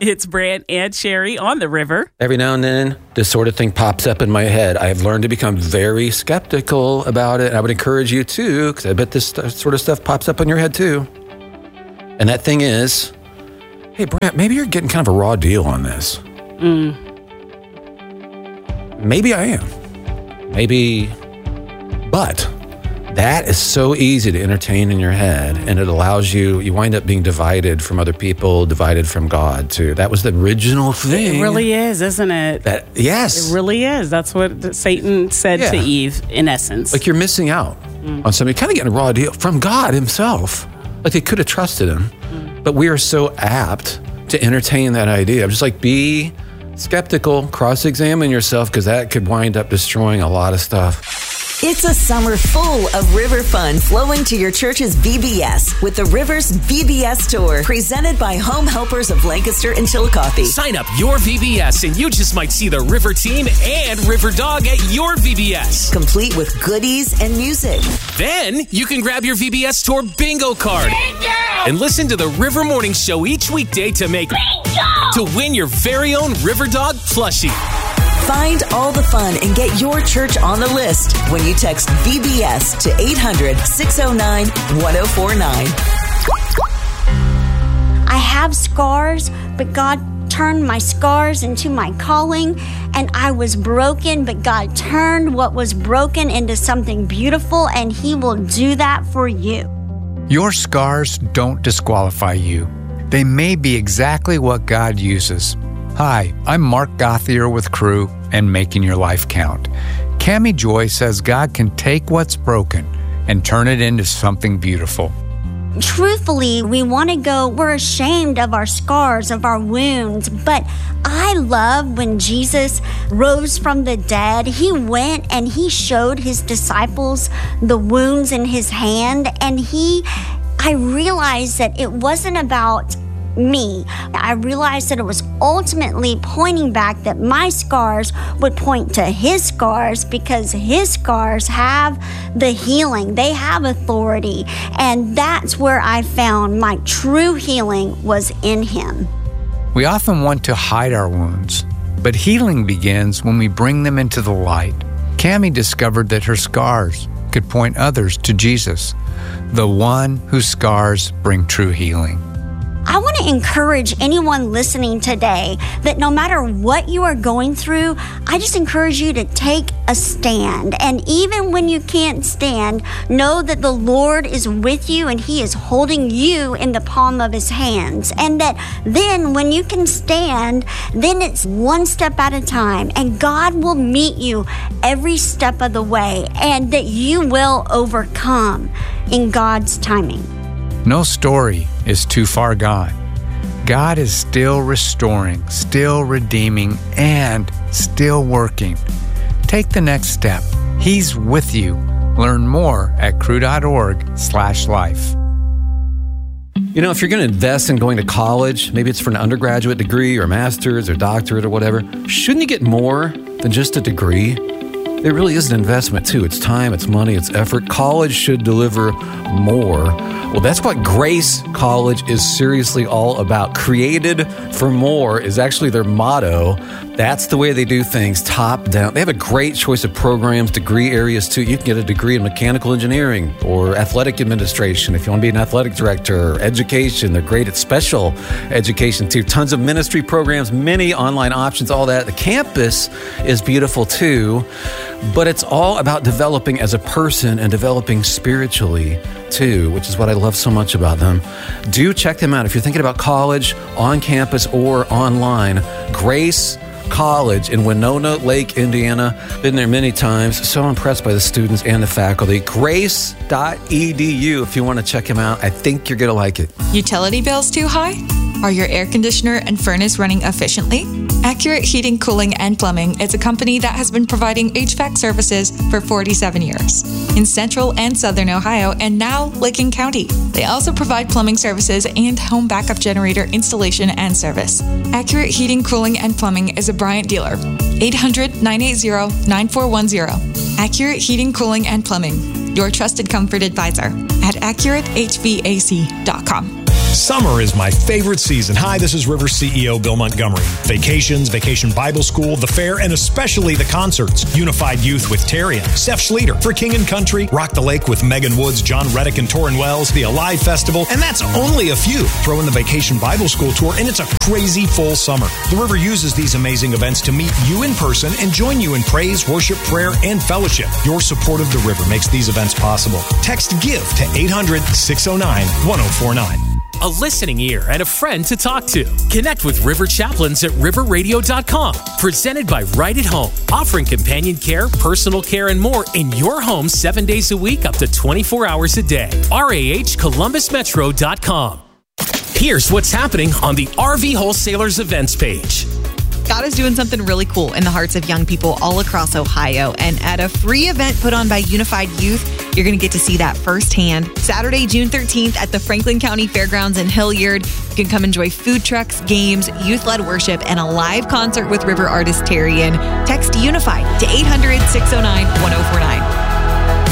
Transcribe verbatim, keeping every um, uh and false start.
It's Brant and Sherry on the river. Every now and then, this sort of thing pops up in my head. I've learned to become very skeptical about it. I would encourage you too, because I bet this st- sort of stuff pops up in your head too. And that thing is, hey, Brant, maybe you're getting kind of a raw deal on this. Mm. Maybe I am. Maybe, but that is so easy to entertain in your head, and it allows you, you wind up being divided from other people, divided from God too. That was the original thing. It really is, isn't it? That, yes. It really is. That's what Satan said Yeah. to Eve, in essence. Like you're missing out Mm. on something, kind of getting a raw deal from God himself. Like they could have trusted him, Mm. but we are so apt to entertain that idea. I'm just like, be skeptical, cross-examine yourself, because that could wind up destroying a lot of stuff. It's a summer full of river fun flowing to your church's V B S with the Rivers V B S Tour, presented by Home Helpers of Lancaster and Chillicothe. Sign up your V B S and you just might see the River Team and River Dog at your V B S. Complete with goodies and music. Then you can grab your V B S Tour bingo card bingo! and listen to the River Morning Show each weekday to make bingo! to win your very own River Dog plushie. Find all the fun and get your church on the list when you text V B S to eight hundred, six oh nine, one oh four nine. I have scars, but God turned my scars into my calling, and I was broken, but God turned what was broken into something beautiful, and He will do that for you. Your scars don't disqualify you. They may be exactly what God uses. Hi, I'm Mark Gothier with Crew and Making Your Life Count. Cammie Joy says God can take what's broken and turn it into something beautiful. Truthfully, we want to go, we're ashamed of our scars, of our wounds, but I love when Jesus rose from the dead. He went and He showed His disciples the wounds in His hand, and He, I realized that it wasn't about me. I realized that it was ultimately pointing back, that my scars would point to His scars, because His scars have the healing. They have authority. And that's where I found my true healing was in Him. We often want to hide our wounds, but healing begins when we bring them into the light. Cammie discovered that her scars could point others to Jesus, the one whose scars bring true healing. I want to encourage anyone listening today that no matter what you are going through, I just encourage you to take a stand. And even when you can't stand, know that the Lord is with you and He is holding you in the palm of His hands. And that then when you can stand, then it's one step at a time, and God will meet you every step of the way, and that you will overcome in God's timing. No story is too far gone. God is still restoring, still redeeming, and still working. Take the next step. He's with you. Learn more at crew.org slash life. You know, if you're going to invest in going to college, maybe it's for an undergraduate degree or a master's or doctorate or whatever, shouldn't you get more than just a degree? It really is an investment too. It's time, it's money, it's effort. College should deliver more. Well, that's what Grace College is seriously all about. Created for more is actually their motto. That's the way they do things, top down. They have a great choice of programs, degree areas too. You can get a degree in mechanical engineering or athletic administration if you want to be an athletic director, or education. They're great at special education too. Tons of ministry programs, many online options, all that. The campus is beautiful too, but it's all about developing as a person and developing spiritually too, which is what I love so much about them. Do check them out if you're thinking about college, on campus or online. Grace College in Winona Lake, Indiana. Been there many times. So impressed by the students and the faculty. grace dot e d u if you want to check them out. I think you're going to like it. Utility bills too high? Are your air conditioner and furnace running efficiently? Accurate Heating, Cooling, and Plumbing is a company that has been providing H V A C services for forty-seven years in Central and Southern Ohio, and now Licking County. They also provide plumbing services and home backup generator installation and service. Accurate Heating, Cooling, and Plumbing is a Bryant dealer. eight hundred, nine eight zero, nine four one zero. Accurate Heating, Cooling, and Plumbing, your trusted comfort advisor at accurate h v a c dot com. Summer is my favorite season. Hi, this is River C E O Bill Montgomery. Vacations, Vacation Bible School, the fair, and especially the concerts. Unified Youth with Terry and Steph Schlueter. For King and Country, Rock the Lake with Megan Woods, John Reddick, and Torrin Wells. The Alive Festival, and that's only a few. Throw in the Vacation Bible School Tour, and it's a crazy full summer. The River uses these amazing events to meet you in person and join you in praise, worship, prayer, and fellowship. Your support of the River makes these events possible. Text GIVE to eight hundred, six oh nine, one oh four nine. A listening ear and a friend to talk to. Connect with River Chaplains at river radio dot com. Presented by Right at Home, offering companion care, personal care, and more in your home seven days a week, up to twenty-four hours a day. R A H Columbus Metro dot com. Here's what's happening on the R V Wholesalers events page. God is doing something really cool in the hearts of young people all across Ohio. And at a free event put on by Unified Youth, you're going to get to see that firsthand. Saturday, June thirteenth at the Franklin County Fairgrounds in Hilliard. You can come enjoy food trucks, games, youth-led worship, and a live concert with River artist Terrian. Text Unified to eight hundred, six oh nine,